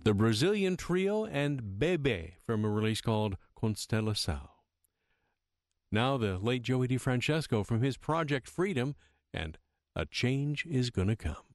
the Brazilian Trio, and Bebe from a release called Constelação. Now the late Joey DeFrancesco from his Project Freedom and A Change Is Gonna Come.